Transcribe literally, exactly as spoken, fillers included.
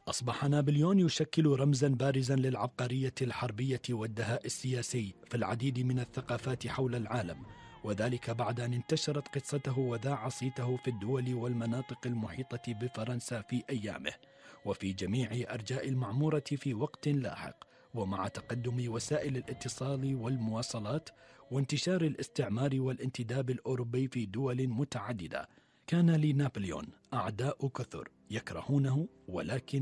أصبح نابليون يشكل رمزا بارزا للعبقرية الحربية والدهاء السياسي في العديد من الثقافات حول العالم، وذلك بعد أن انتشرت قصته وذاع صيته في الدول والمناطق المحيطة بفرنسا في أيامه وفي جميع أرجاء المعمورة في وقت لاحق. ومع تقدم وسائل الاتصال والمواصلات وانتشار الاستعمار والانتداب الأوروبي في دول متعددة، كان لنابليون أعداء كثر يكرهونه، ولكن